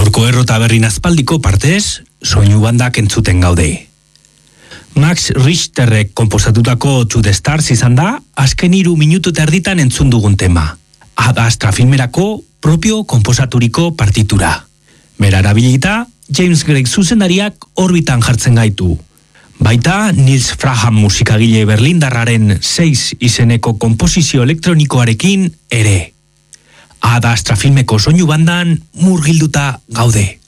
Gaurko errota berrin azpaldiko partez, soinu bandak entzuten gaude. Max Richterrek konposatutako To The Stars izan da, azken 3 minutu eta erditan entzun dugun tema. Ad Astra filmerako propio konposaturiko partitura. Bera erabilita, James Gregg zuzendariak orbitan jartzen gaitu. Baita, Nils Fraham musikagile berlindarraren 6 izeneko konposizio elektronikoarekin ere. Ad Astra filmeko soinu bandan murgilduta gaude.